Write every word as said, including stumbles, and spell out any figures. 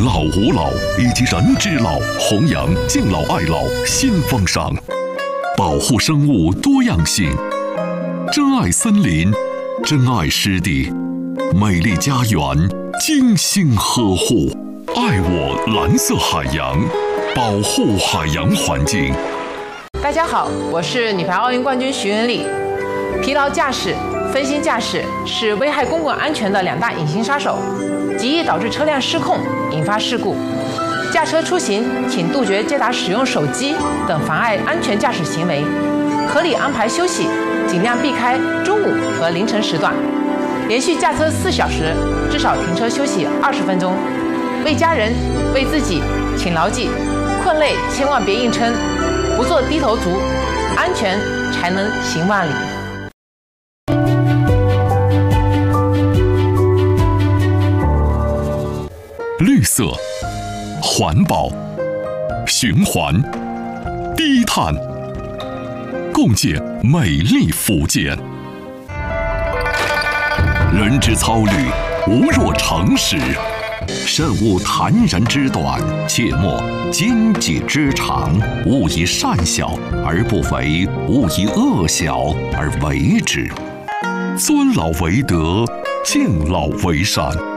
老吾老以及人之老，弘扬敬老爱老新风尚，保护生物多样性，珍爱森林，珍爱湿地，美丽家园精心呵护，爱我蓝色海洋，保护海洋环境。 大家好，我是女排奥运冠军徐文丽。疲劳驾驶、分心驾驶是危害公共安全的两大隐形杀手，极易导致车辆失控，引发事故。驾车出行，请杜绝接打使用手机等妨碍安全驾驶行为，合理安排休息，尽量避开中午和凌晨时段。连续驾车四小时，至少停车休息二十分钟。为家人、为自己，请牢记：困累千万别硬撑，不做低头族，安全才能行万里。 绿色、环保、循环、低碳，共建美丽福建。人之操虑，无若诚实。慎勿谈人之短，切莫奸己之长。勿以善小而不为，勿以恶小而为之。尊老为德，敬老为善。